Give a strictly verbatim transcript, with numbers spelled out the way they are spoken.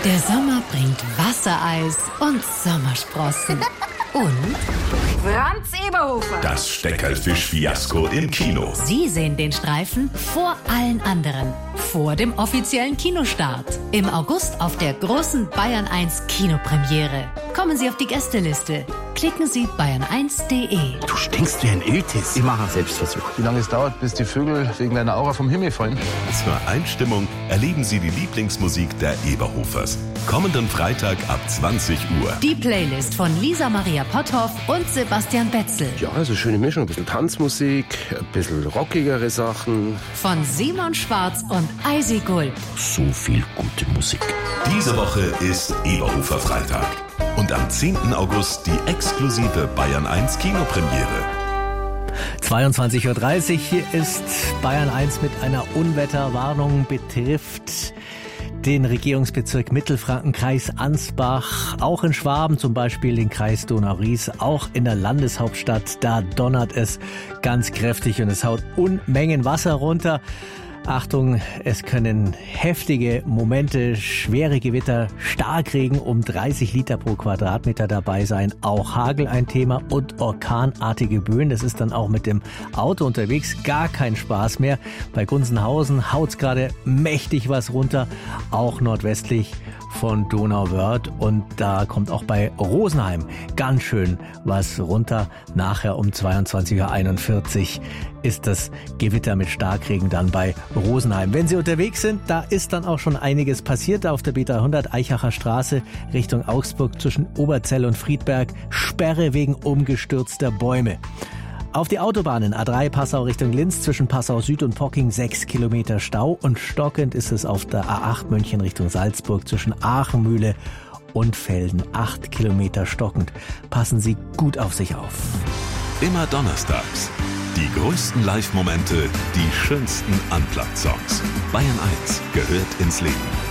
Der Sommer bringt Wassereis und Sommersprossen. Und Franz Eberhofer. Das Steckerlfisch-Fiasko im Kino. Sie sehen den Streifen vor allen anderen. Vor dem offiziellen Kinostart. Im August auf der großen Bayern eins Kinopremiere. Kommen Sie auf die Gästeliste. Klicken Sie bayern eins punkt de. Du stinkst wie ein Iltis. Ich mache einen Selbstversuch. Wie lange es dauert, bis die Vögel wegen deiner Aura vom Himmel fallen? Zur Einstimmung erleben Sie die Lieblingsmusik der Eberhofers. Kommenden Freitag ab zwanzig Uhr. Die Playlist von Lisa Maria Potthoff und Sebastian Betzel. Ja, also schöne Mischung. Ein bisschen Tanzmusik, ein bisschen rockigere Sachen. Von Simon Schwarz und Eisi Gulb. So viel gute Musik. Diese Woche ist Eberhofer Freitag. Und am zehnten August die exklusive Bayern eins Kinopremiere. zweiundzwanzig Uhr dreißig, hier ist Bayern eins mit einer Unwetterwarnung, betrifft den Regierungsbezirk Mittelfranken, Kreis Ansbach, auch in Schwaben zum Beispiel den Kreis Donau-Ries, auch in der Landeshauptstadt, da donnert es ganz kräftig und es haut Unmengen Wasser runter. Achtung, es können heftige Momente, schwere Gewitter, Starkregen um dreißig Liter pro Quadratmeter dabei sein. Auch Hagel ein Thema und orkanartige Böen. Das ist dann auch mit dem Auto unterwegs gar kein Spaß mehr. Bei Gunzenhausen haut's gerade mächtig was runter, auch nordwestlich von Donauwörth. Und da kommt auch bei Rosenheim ganz schön was runter. Nachher um zweiundzwanzig Uhr einundvierzig ist das Gewitter mit Starkregen dann bei Rosenheim. Wenn Sie unterwegs sind, da ist dann auch schon einiges passiert. Auf der B dreihundert Eichacher Straße Richtung Augsburg zwischen Oberzell und Friedberg. Sperre wegen umgestürzter Bäume. Auf die Autobahnen A drei Passau Richtung Linz zwischen Passau Süd und Pocking sechs Kilometer Stau. Und stockend ist es auf der A acht München Richtung Salzburg zwischen Aachenmühle und Velden. acht Kilometer stockend. Passen Sie gut auf sich auf. Immer donnerstags. Die größten Live-Momente, die schönsten Unplugged-Songs. Bayern eins gehört ins Leben.